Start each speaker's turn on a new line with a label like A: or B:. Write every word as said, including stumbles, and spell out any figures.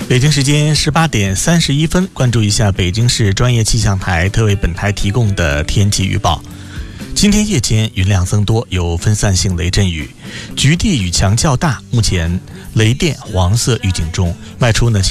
A: 北京时间十八点三十一分，关注一下北京市专业气象台特为本台提供的天气预报。今天夜间云量增多，有分散性雷阵雨，局地雨强较大，目前雷电黄色预警中，外出呢